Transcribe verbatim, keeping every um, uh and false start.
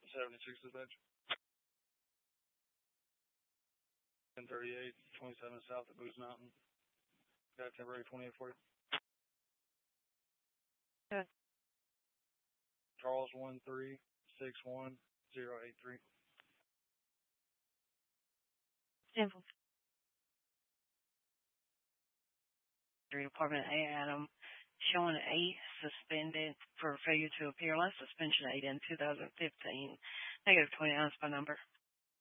seventy-six dispatch. ten thirty-eight, twenty-seven south of Boots Mountain. Got temporary twenty-eight for you. Okay. Charles one three six one zero eight three. Simple. Department A, Adam, showing A suspended for failure to appear. Last suspension eight in two thousand fifteen. Negative twenty-nine is my number.